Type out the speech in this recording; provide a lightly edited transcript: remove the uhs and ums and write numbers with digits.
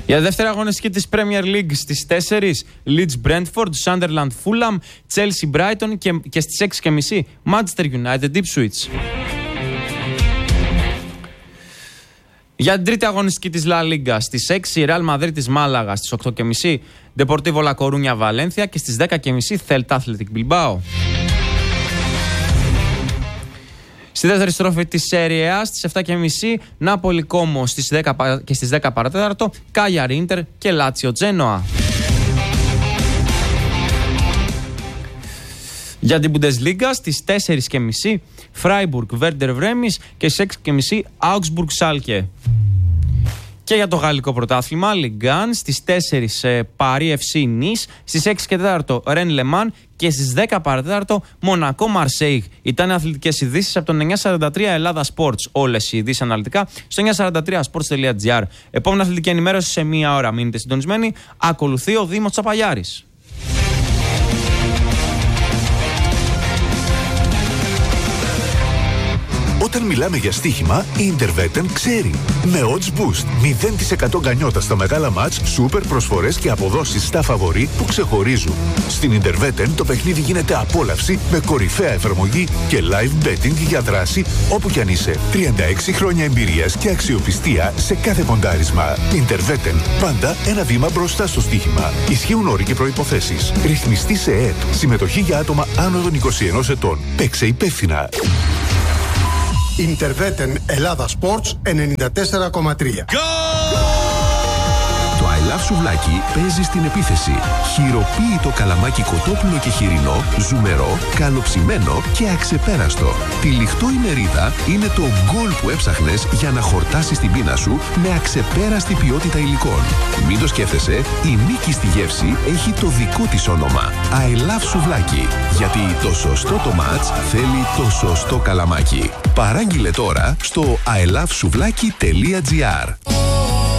Για δεύτερη αγωνιστική της Premier League στις 4, Leeds Brentford, Sunderland Fulham, Chelsea Brighton και στις 6.30 Manchester United Ipswich. Για την τρίτη αγωνιστική της La Liga στις 6, Real Madrid της Μάλαγα, στις 8.30 Deportivo La Coruña Valencia και στις 10.30 Celta Athletic Bilbao. Στη δεύτερη στροφή της Serie A στις 7.30 Νάπολη Κόμο και στις 10 παρατέταρτο Cagliari Ίντερ και Lazio Genoa. Για την Bundesliga στις 4.30 Freiburg Werder Bremen και στις 6.30 Augsburg Schalke. Και για το γαλλικό πρωτάθλημα Ligue 1 στις 4 Paris FC Nice, στις 6 και 4 Rennes Le Mans και στις 10 παρατέταρτο Μονακό Marseille. Ήταν αθλητικές ειδήσεις από τον 943 Ελλάδα Sports. Όλες οι ειδήσεις αναλυτικά στο 943sports.gr. Επόμενη αθλητική ενημέρωση σε μία ώρα. Μείνετε συντονισμένοι. Ακολουθεί ο Δήμος Τσαπαλιάρης. Όταν μιλάμε για στοίχημα, η Interveten ξέρει. Με odds boost, 0% γκανιότα στα μεγάλα μάτς, σούπερ προσφορές και αποδόσεις στα φαβορί που ξεχωρίζουν. Στην Interveten το παιχνίδι γίνεται απόλαυση με κορυφαία εφαρμογή και live betting για δράση όπου κι αν είσαι. 36 χρόνια εμπειρίας και αξιοπιστία σε κάθε ποντάρισμα. Interveten, πάντα ένα βήμα μπροστά στο στοίχημα. Ισχύουν όροι και προϋποθέσεις. Ρυθμιστή σε ΕΕΠ. Συμμετοχή για άτομα άνω των 21 ετών. Παίξε υπεύθυνα. Interveten Ελλάδα Sports 94,3. Το I Love Σουβλάκι παίζει στην επίθεση. Χειροποίητο καλαμάκι κοτόπουλο και χοιρινό, ζουμερό, καλοψημένο και αξεπέραστο. Τυλιχτό η μερίδα είναι το γκολ που έψαχνες για να χορτάσεις την πείνα σου με αξεπέραστη ποιότητα υλικών. Μην το σκέφτεσαι, η νίκη στη γεύση έχει το δικό της όνομα. I Love Σουβλάκι. Γιατί το σωστό το μάτς θέλει το σωστό καλαμάκι. Παράγγειλε τώρα στο ilovesouβλaki.gr.